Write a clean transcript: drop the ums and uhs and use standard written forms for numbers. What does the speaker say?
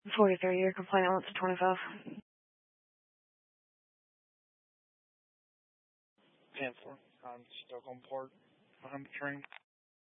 43, your complainant wants a 25. Cancel. I'm stuck on part behind the train.